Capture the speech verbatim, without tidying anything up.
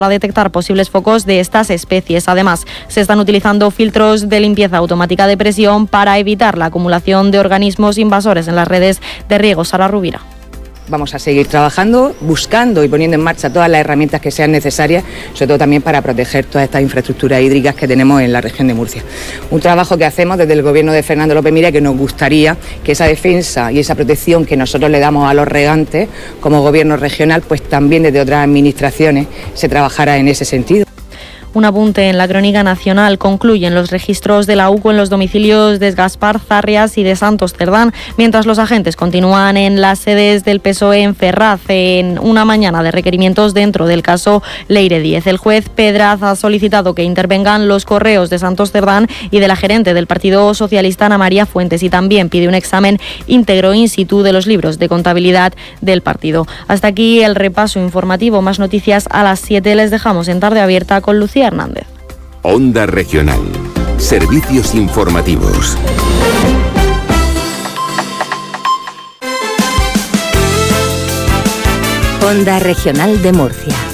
para detectar posibles focos de estas especies. Además, se están utilizando filtros de limpieza automática de presión para evitar la acumulación de organismos invasores en las redes de riego. Sara Rubira. Vamos a seguir trabajando, buscando y poniendo en marcha todas las herramientas que sean necesarias, sobre todo también para proteger todas estas infraestructuras hídricas que tenemos en la región de Murcia. Un trabajo que hacemos desde el gobierno de Fernando López Miras, que nos gustaría que esa defensa y esa protección que nosotros le damos a los regantes como gobierno regional, pues también desde otras administraciones se trabajara en ese sentido. Un apunte en la crónica nacional. Concluyen los registros de la U C O en los domicilios de Gaspar Zarrias y de Santos Cerdán, mientras los agentes continúan en las sedes del P S O E en Ferraz en una mañana de requerimientos dentro del caso Leire Díez. El juez Pedraz ha solicitado que intervengan los correos de Santos Cerdán y de la gerente del Partido Socialista, Ana María Fuentes, y también pide un examen íntegro in situ de los libros de contabilidad del partido. Hasta aquí el repaso informativo. Más noticias a las siete. Les dejamos en Tarde Abierta con Lucía Hernández. Onda Regional. Servicios informativos. Onda Regional de Murcia.